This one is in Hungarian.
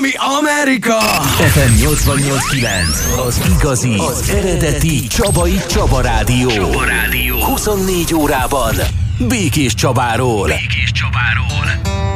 mi Amerika! FM 88.9, az igazi, az eredeti Csabai Csaba Rádió. 24 órában Békés Csabáról.